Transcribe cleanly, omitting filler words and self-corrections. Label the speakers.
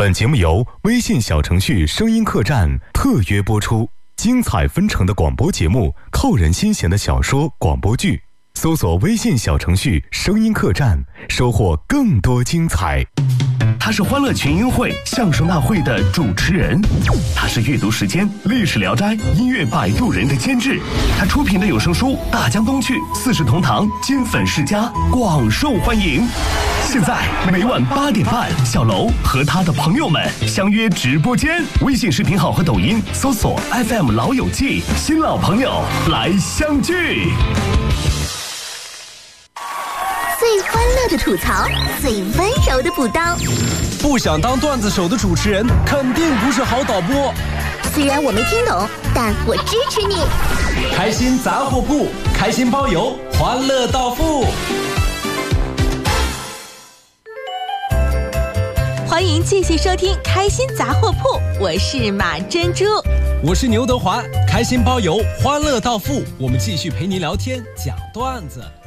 Speaker 1: 本节目由微信小程序声音客栈特约播出，精彩纷呈的广播节目，扣人心弦的小说广播剧，搜索微信小程序声音客栈，收获更多精彩。
Speaker 2: 他是欢乐群英会相声大会的主持人，他是阅读时间历史聊斋音乐摆渡人的监制，他出品的有声书《大江东去》《四世同堂》金粉世家广受欢迎。现在每晚8点半，小楼和他的朋友们相约直播间，微信视频号和抖音搜索 FM 老友记，新老朋友来相聚。
Speaker 3: 最欢乐的吐槽，最温柔的补刀。
Speaker 4: 不想当段子手的主持人，肯定不是好导播。
Speaker 3: 虽然我没听懂，但我支持你。
Speaker 4: 开心杂货铺，开心包邮，欢乐到付。
Speaker 5: 欢迎继续收听开心杂货铺，我是马珍珠，
Speaker 4: 我是牛德华。开心包邮，欢乐到付，我们继续陪您聊天讲段子。